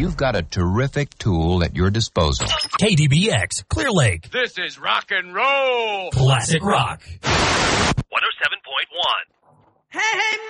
you've got a terrific tool at your disposal. KDBX, Clear Lake. This is rock and roll. Classic rock. 107.1. Hey,